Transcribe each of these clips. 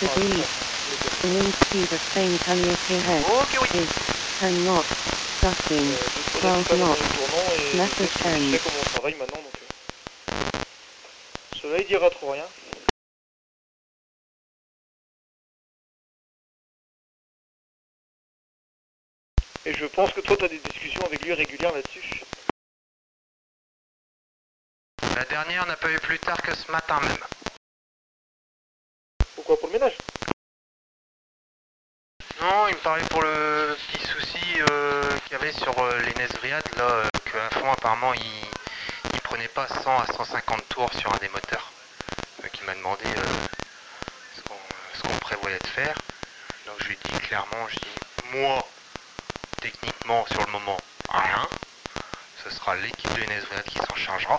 Degrees. The wind speed of plane Tamiyoke head is 10 knots. Gusting 12 knots. Method Je sais end. comment on travaille maintenant, donc cela il dira trop rien. Et je pense que toi tu as des discussions avec lui régulières là-dessus. La dernière n'a pas eu plus tard que ce matin même. Pourquoi? Pour le ménage? Non, il me parlait pour le petit souci qu'il y avait sur les Nesvriad, là, qu'à fond apparemment il prenait pas 100 à 150 tours sur un des moteurs. Il m'a demandé ce qu'on prévoyait de faire. Donc je lui ai dit clairement, moi, techniquement sur le moment, rien. Ce sera l'équipe de Nesvriad qui s'en chargera.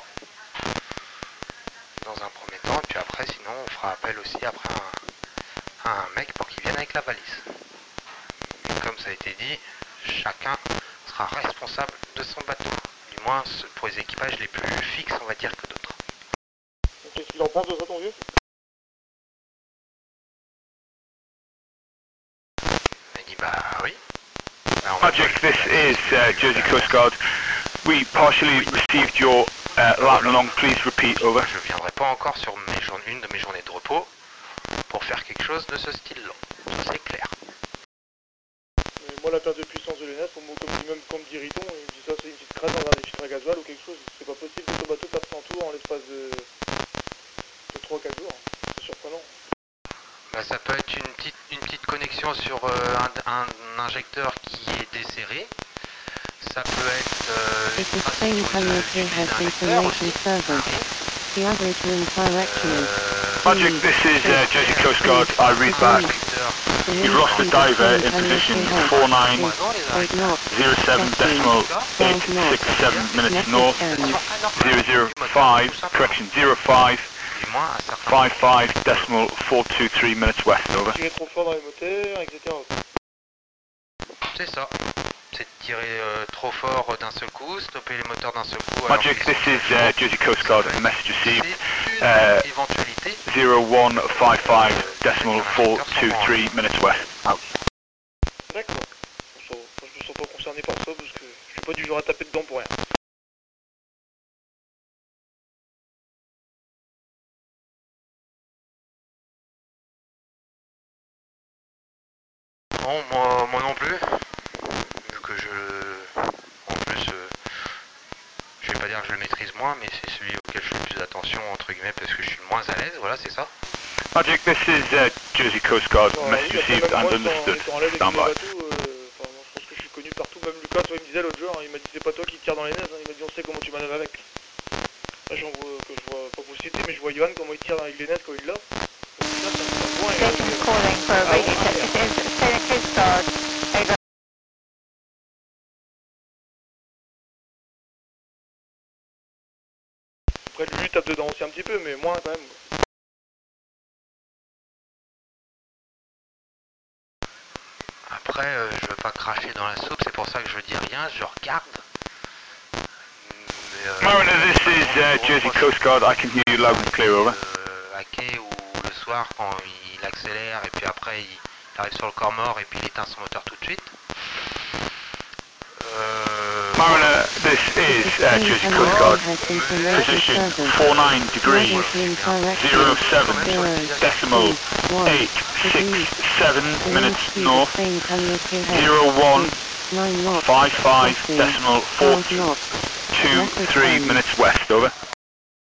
Dans un premier temps, et puis après sinon on fera appel aussi après à un mec pour qu'il vienne avec la valise. Comme ça a été dit, chacun sera responsable de son bateau. Du moins pour les équipages les plus fixes, on va dire, que d'autres. Qu'est-ce qu'il en pense de ça, ton vieux? Il m'a dit bah oui. Magic, this is Jersey Coast Guard. We partially received your lat along. Please repeat, over. Je viendrai pas encore sur une de mes journées de repos pour faire quelque chose de ce style-là. Ça c'est clair. Mais moi la perte de puissance de l'ENS, comme dit Riton, il me dit ça c'est une petite crasse dans un des filtres à gasoil ou quelque chose. C'est pas possible que ton bateau perde 100 tours en l'espace de 3-4 jours. C'est surprenant. Bah, ça peut être une petite connexion sur un injecteur qui est desserré. Ça peut être If the plane Tamiyoke has information servers, the average wind direction is Magic, this is Jersey Coast Guard. I read back. You've lost the diver in position 4907.867 minutes north, 005, correction, 05, 55.423 minutes west, over. Tirer trop fort dans les moteurs, etc. C'est ça. C'est de tirer trop fort d'un seul coup, stopper les moteurs d'un seul coup. Magic, this is Jersey Coast Guard. Message received. Éventualité. 0155.423 minutes west. Out. D'accord. Je me sens pas concerné par ça parce que je suis pas du genre à taper dedans pour rien. Non, moi non plus. Vu que en plus, je vais pas dire que je le maîtrise moins, mais c'est celui auquel je fais le plus attention, entre guillemets, parce que je suis moins à l'aise, voilà, c'est ça. Magic, this is Jersey Coast Guard. Message received and understood. Stand by. Moi, je pense que je suis connu partout. Même Lucas, toi, il me disait l'autre jour, il m'a dit c'est pas toi qui tire dans les neiges, il m'a dit on sait comment tu manœuvres avec. Là, je vois pas vous citer, mais je vois Johan comment il tire avec les neiges quand il l'a. Station calling for a radio check. This is Australian Coast Guard. Over. Après, lui, il tape dedans aussi un petit peu, mais moins quand même. Après, je veux pas cracher dans la soupe, c'est pour ça que je dis rien, je regarde. Mariner, this is Jersey Coast Guard. I can hear you loud and clear, over. À quai ou le soir quand il accélère et puis après il arrive sur le corps mort et puis il éteint son moteur tout de suite. Mariner, this is Jersey Coast Guard. Position 49 degrees, 07.867 minutes north, 0155.423 minutes west, over.